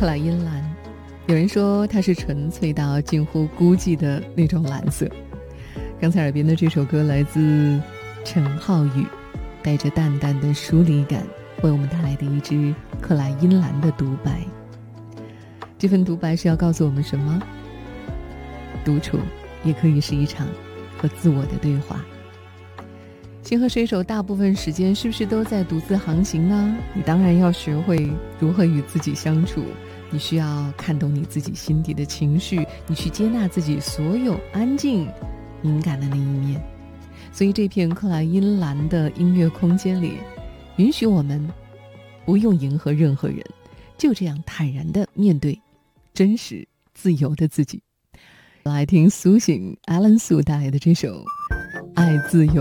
克莱因蓝，有人说它是纯粹到近乎孤寂的那种蓝色。刚才耳边的这首歌来自陈浩宇，带着淡淡的疏离感，为我们带来的一支克莱因蓝的独白。这份独白是要告诉我们什么？独处也可以是一场和自我的对话。星河水手大部分时间是不是都在独自航行呢？你当然要学会如何与自己相处，你需要看懂你自己心底的情绪，你去接纳自己所有安静敏感的那一面。所以这片克莱因蓝的音乐空间里，允许我们不用迎合任何人，就这样坦然地面对真实自由的自己。来听苏醒 Alan 苏带来的这首《爱自由》。